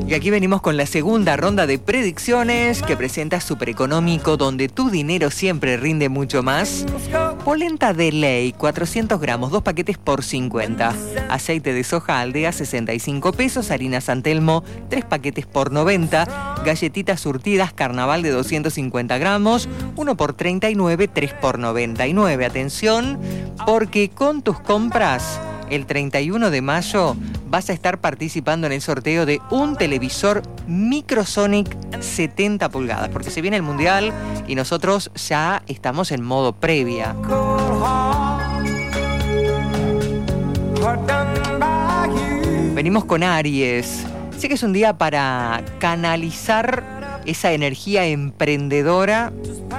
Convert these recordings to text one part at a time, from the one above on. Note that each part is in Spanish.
Y aquí venimos con la segunda ronda de predicciones que presenta Supereconómico, donde tu dinero siempre rinde mucho más. Polenta de ley, 400 gramos, 2 paquetes por 50. Aceite de soja Aldea, 65 pesos. Harina San Telmo, 3 paquetes por 90. Galletitas surtidas Carnaval de 250 gramos, 1 por 39, 3 por 99. Atención, porque con tus compras, el 31 de mayo vas a estar participando en el sorteo de un televisor Microsonic 70 pulgadas, porque se viene el Mundial y nosotros ya estamos en modo previa. Venimos con Aries. Sé que es un día para canalizar esa energía emprendedora.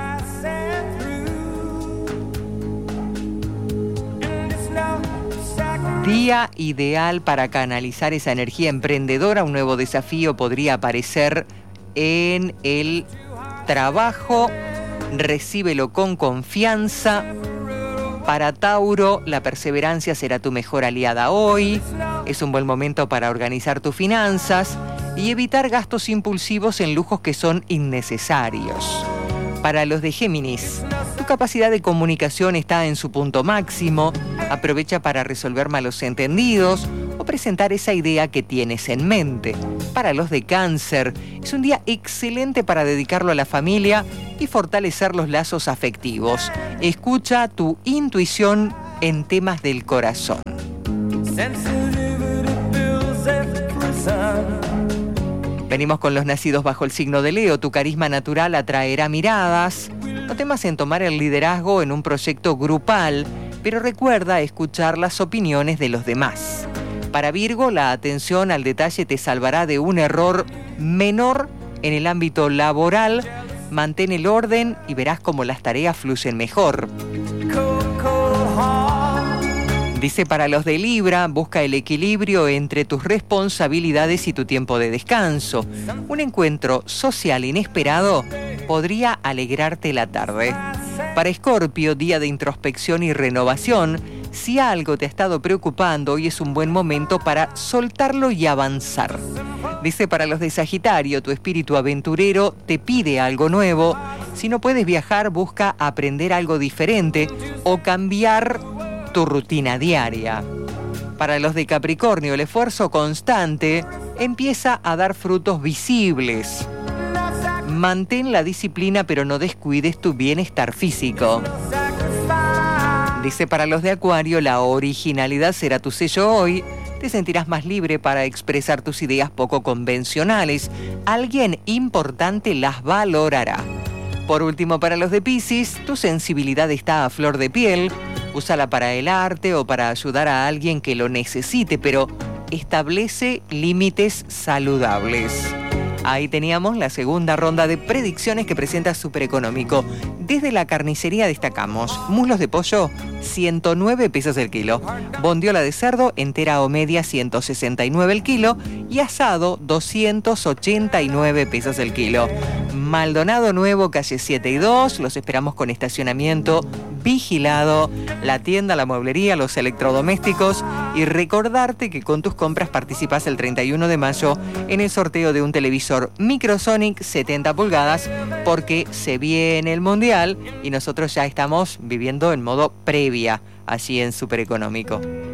Día ideal para canalizar esa energía emprendedora. Un nuevo desafío podría aparecer en el trabajo. Recíbelo con confianza. Para Tauro, la perseverancia será tu mejor aliada hoy. Es un buen momento para organizar tus finanzas y evitar gastos impulsivos en lujos que son innecesarios. Para los de Géminis, tu capacidad de comunicación está en su punto máximo. Aprovecha para resolver malos entendidos o presentar esa idea que tienes en mente. Para los de Cáncer, es un día excelente para dedicarlo a la familia y fortalecer los lazos afectivos. Escucha tu intuición en temas del corazón. Venimos con los nacidos bajo el signo de Leo. Tu carisma natural atraerá miradas. No temas en tomar el liderazgo en un proyecto grupal, pero recuerda escuchar las opiniones de los demás. Para Virgo, la atención al detalle te salvará de un error menor en el ámbito laboral. Mantén el orden y verás cómo las tareas fluyen mejor. Dice para los de Libra, busca el equilibrio entre tus responsabilidades y tu tiempo de descanso. Un encuentro social inesperado podría alegrarte la tarde. Para Escorpio, día de introspección y renovación. Si algo te ha estado preocupando, hoy es un buen momento para soltarlo y avanzar. Dice para los de Sagitario, tu espíritu aventurero te pide algo nuevo. Si no puedes viajar, busca aprender algo diferente o cambiar tu rutina diaria. Para los de Capricornio, el esfuerzo constante empieza a dar frutos visibles. Mantén la disciplina, pero no descuides tu bienestar físico. Dice para los de Acuario, la originalidad será tu sello hoy. Te sentirás más libre para expresar tus ideas poco convencionales. Alguien importante las valorará. Por último, para los de Piscis, tu sensibilidad está a flor de piel. Úsala para el arte o para ayudar a alguien que lo necesite, pero establece límites saludables. Ahí teníamos la segunda ronda de predicciones que presenta Supereconómico. Desde la carnicería destacamos: muslos de pollo, 109 pesos el kilo. Bondiola de cerdo, entera o media, 169 el kilo. Y asado, 289 pesos el kilo. Maldonado Nuevo, calle 7 y 2. Los esperamos con estacionamiento vigilado. La tienda, la mueblería, los electrodomésticos. Y recordarte que con tus compras participas el 31 de mayo en el sorteo de un televisor Microsonic 70 pulgadas, porque se viene el Mundial y nosotros ya estamos viviendo en modo previa allí en Supereconómico.